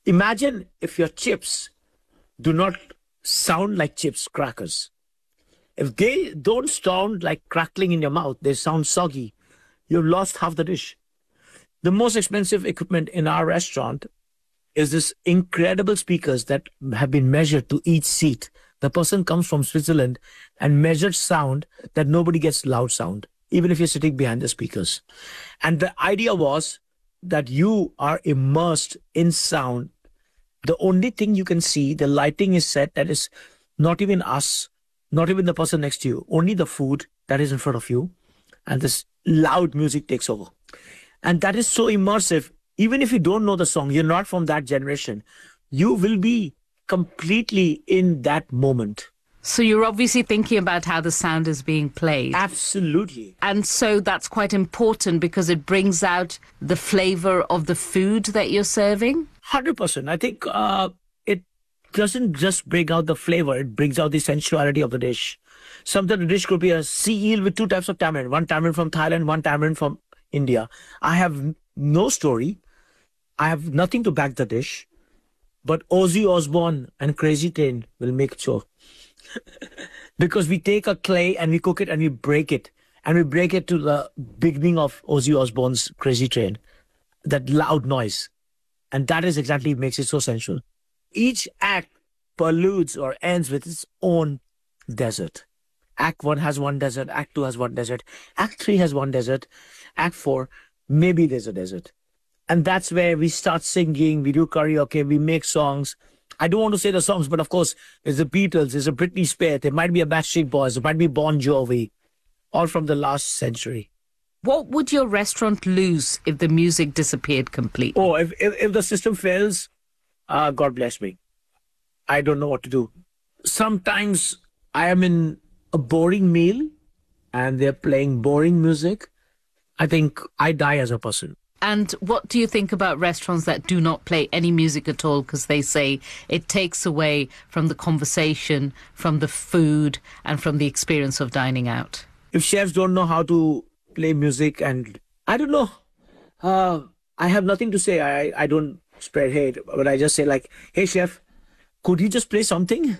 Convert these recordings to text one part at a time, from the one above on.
Imagine if your chips do not sound like chips, crackers. If they don't sound like crackling in your mouth, they sound soggy. You've lost half the dish. The most expensive equipment in our restaurant is this incredible speakers that have been measured to each seat. The person comes from Switzerland and measured sound that nobody gets loud sound, even if you're sitting behind the speakers. And the idea was that you are immersed in sound. The only thing you can see, the lighting is set that is not even us, not even the person next to you, only the food that is in front of you. And this loud music takes over. And that is so immersive. Even if you don't know the song, you're not from that generation, you will be completely in that moment. So you're obviously thinking about how the sound is being played. Absolutely. And so that's quite important because it brings out the flavor of the food that you're serving? 100%. I think it doesn't just bring out the flavor, it brings out the sensuality of the dish. Sometimes the dish could be a sea eel with two types of tamarind. One tamarind from Thailand, one tamarind from India. I have no story. I have nothing to back the dish. But Ozzy Osbourne and Crazy Train will make sure. Because we take a clay and we cook it and we break it. And we break it to the beginning of Ozzy Osbourne's Crazy Train. That loud noise. And that is exactly makes it so sensual. Each act preludes or ends with its own desert. Act 1 has one desert. Act 2 has one desert. Act 3 has one desert. Act 4, maybe there's a desert. And that's where we start singing, we do karaoke, we make songs. I don't want to say the songs, but of course, there's the Beatles, there's a Britney Spears, there might be a Backstreet Boys, there might be Bon Jovi, all from the last century. What would your restaurant lose if the music disappeared completely? Oh, if the system fails, God bless me. I don't know what to do. Sometimes I am in a boring meal and they're playing boring music. I think I die as a person. And what do you think about restaurants that do not play any music at all because they say it takes away from the conversation, from the food, and from the experience of dining out? If chefs don't know how to play music, and I don't know, I have nothing to say. I don't spread hate, but I just say like, hey chef, could you just play something?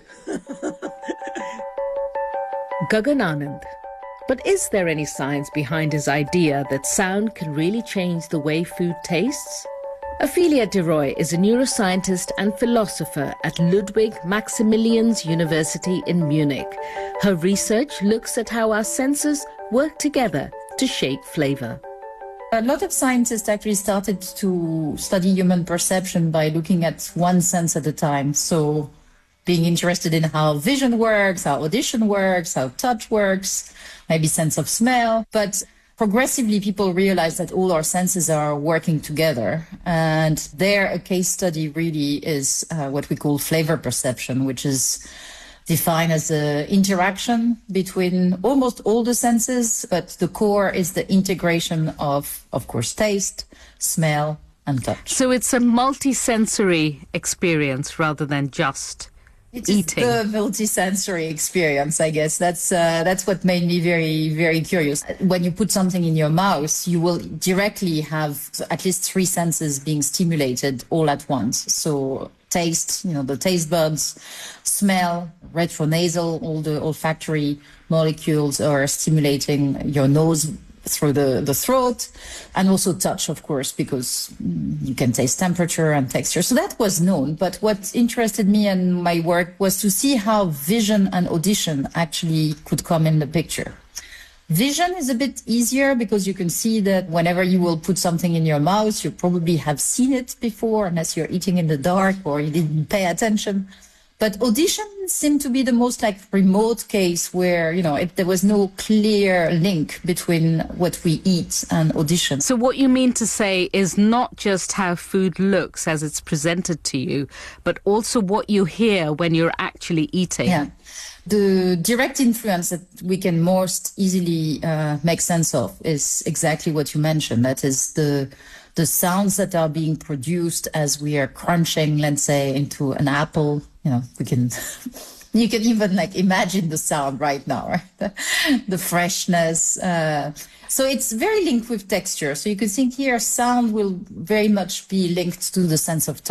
Gagan Anand. But is there any science behind his idea that sound can really change the way food tastes? Ophelia de Roy is a neuroscientist and philosopher at Ludwig Maximilians University in Munich. Her research looks at how our senses work together to shape flavour. A lot of scientists actually started to study human perception by looking at one sense at a time. So being interested in how vision works, how audition works, how touch works, maybe sense of smell. But progressively, people realize that all our senses are working together. And there, a case study really is what we call flavor perception, which is defined as the interaction between almost all the senses. But the core is the integration of course, taste, smell, and touch. So it's a multi-sensory experience rather than just eating. The multi-sensory experience, I guess. That's what made me very, very curious. When you put something in your mouth, you will directly have at least 3 senses being stimulated all at once. So taste, the taste buds, smell, retronasal, all the olfactory molecules are stimulating your nose through the throat, and also touch, of course, because you can taste temperature and texture. So that was known. But what interested me in my work was to see how vision and audition actually could come in the picture. Vision is a bit easier because you can see that whenever you will put something in your mouth, you probably have seen it before, unless you're eating in the dark or you didn't pay attention. But audition seemed to be the most remote case where, if there was no clear link between what we eat and audition. So what you mean to say is not just how food looks as it's presented to you, but also what you hear when you're actually eating. Yeah. The direct influence that we can most easily make sense of is exactly what you mentioned. That is the sounds that are being produced as we are crunching, let's say, into an apple. You can even imagine the sound right now, right? The freshness. So it's very linked with texture. So you can think here sound will very much be linked to the sense of touch.